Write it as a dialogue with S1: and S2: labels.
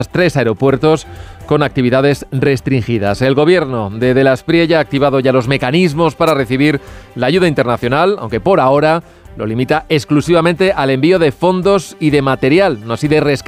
S1: 3 aeropuertos con actividades restringidas. El gobierno de Las Priella ha activado ya los mecanismos para recibir la ayuda internacional, aunque por ahora lo limita exclusivamente al envío de fondos y de material, no así de rescate